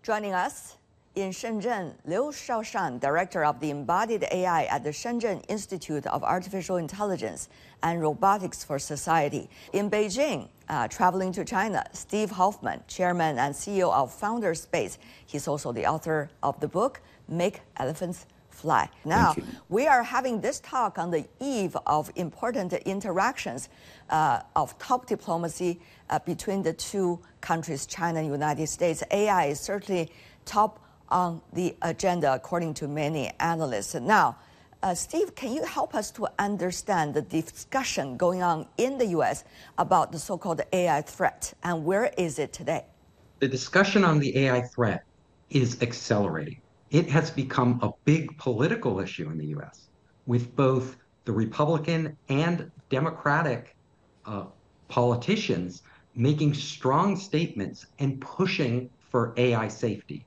Joining us in Shenzhen, Liu Shaoshan, Director of the Embodied AI at the Shenzhen Institute of Artificial Intelligence and Robotics for Society. In Beijing, traveling to China, Steve Hoffman, Chairman and CEO of Founderspace. He's also the author of the book, Make Elephants Fly. Now, we are having this talk on the eve of important interactions of top diplomacy between the two countries, China and United States. AI is certainly top on the agenda, according to many analysts. Now, Steve, can you help us to understand the discussion going on in the U.S. about the so-called AI threat, and where is it today? The discussion on the AI threat is accelerating. It has become a big political issue in the U.S., with both the Republican and Democratic politicians making strong statements and pushing for AI safety.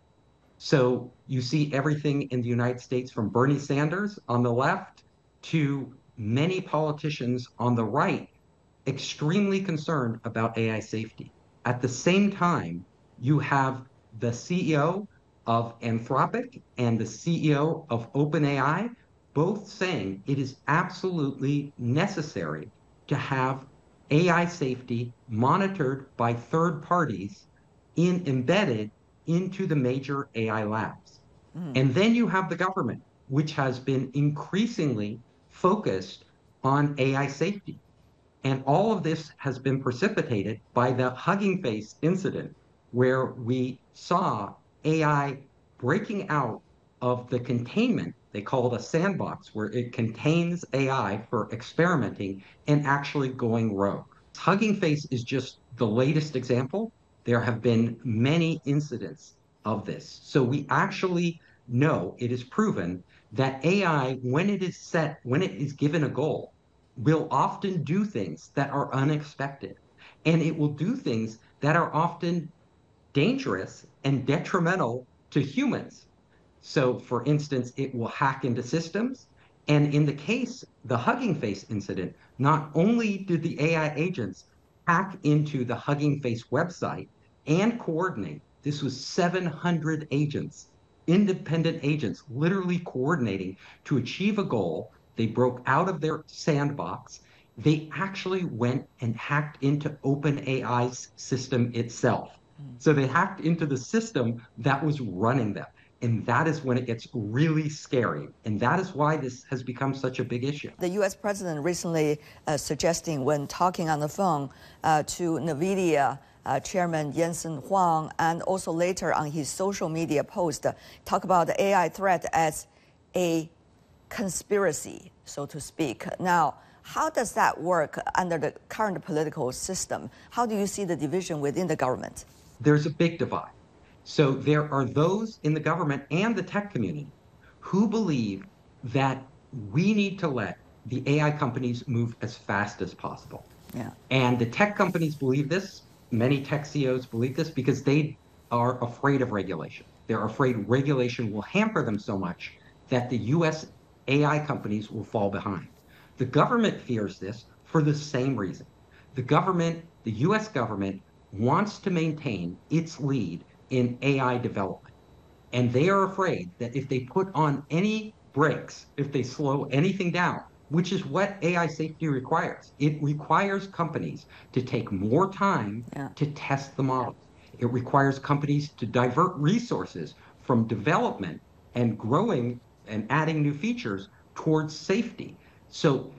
So you see everything in the United States from Bernie Sanders on the left to many politicians on the right extremely concerned about AI safety. At the same time, you have the CEO of Anthropic and the CEO of OpenAI both saying it is absolutely necessary to have AI safety monitored by third parties embedded into the major AI labs. And then you have the government, which has been increasingly focused on AI safety. And all of this has been precipitated by the Hugging Face incident, where we saw AI breaking out of the containment, they call it a sandbox, where it contains AI for experimenting and actually going rogue. Hugging Face is just the latest example. There have been many incidents of this. So we actually know, it is proven, that AI, when it is given a goal, will often do things that are unexpected. And it will do things that are often dangerous and detrimental to humans. So, for instance, it will hack into systems. And in the case, the Hugging Face incident, not only did the AI agents hack into the Hugging Face website and coordinate, this was 700 agents, independent agents, literally coordinating to achieve a goal. They broke out of their sandbox. They actually went and hacked into OpenAI's system itself. So they hacked into the system that was running them. And that is when it gets really scary. And that is why this has become such a big issue. The U.S. president recently suggesting, when talking on the phone to NVIDIA Chairman Jensen Huang, and also later on his social media post, talk about the AI threat as a conspiracy, so to speak. Now, how does that work under the current political system? How do you see the division within the government? There's a big divide. So there are those in the government and the tech community who believe that we need to let the AI companies move as fast as possible. Yeah. And the tech companies believe this. Many tech CEOs believe this because they are afraid of regulation. They're afraid regulation will hamper them so much that the US AI companies will fall behind. The government fears this for the same reason. The US government, wants to maintain its lead in AI development. And they are afraid that if they put on any brakes, if they slow anything down, which is what AI safety requires, it requires companies to take more time to test the models. It requires companies to divert resources from development and growing and adding new features towards safety. So